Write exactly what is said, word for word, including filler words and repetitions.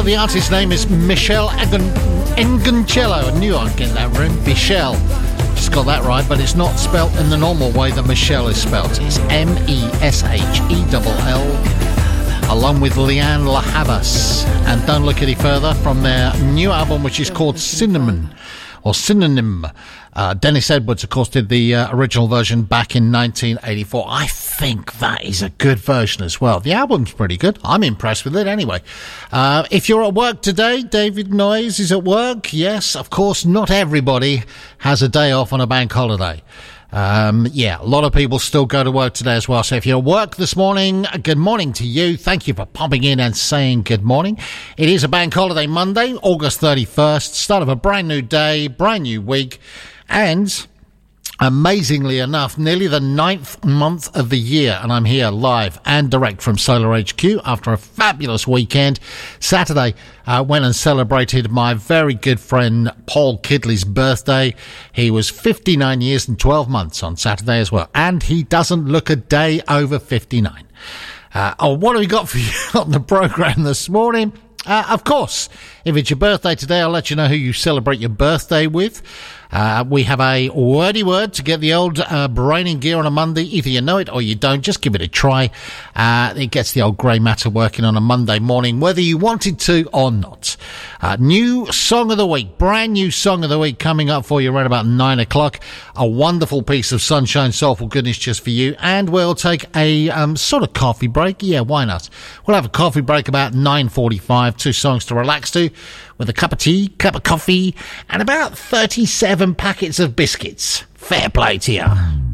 the artist's name is Michelle Engoncello. I knew I'd get that room. Michelle. Just got that right, but it's not spelt in the normal way that Michelle is spelt. It's M E S H E L L, along with Leanne La Havas. And don't look any further from their new album, which is called Cinnamon, or Synonym. Uh, Dennis Edwards, of course, did the uh, original version back in nineteen eighty-four. I think that is a good version as well. The album's pretty good. I'm impressed with it anyway. Uh, if you're at work today, David Noyes is at work. Yes, of course, not everybody has a day off on a bank holiday. Um, yeah, a lot of people still go to work today as well. So if you're at work this morning, good morning to you. Thank you for popping in and saying good morning. It is a bank holiday Monday, August thirty-first, start of a brand new day, brand new week. And amazingly enough, nearly the ninth month of the year, and I'm here live and direct from Solar H Q after a fabulous weekend. Saturday, I uh, went and celebrated my very good friend Paul Kidley's birthday. He was fifty-nine years and twelve months on Saturday as well, and he doesn't look a day over fifty-nine. Uh, oh, what have we got for you on the programme this morning? Uh, of course, if it's your birthday today, I'll let you know who you celebrate your birthday with. Uh, we have a wordy word to get the old uh, brain in gear on a Monday. Either you know it or you don't. Just give it a try. Uh, it gets the old grey matter working on a Monday morning, whether you wanted to or not. Uh, new song of the week, brand new song of the week coming up for you around about nine o'clock. A wonderful piece of sunshine, soulful goodness just for you. And we'll take a um, sort of coffee break. Yeah, why not? We'll have a coffee break about nine forty-five. Two songs to relax to, with a cup of tea, cup of coffee, and about thirty-seven packets of biscuits. Fair play to you.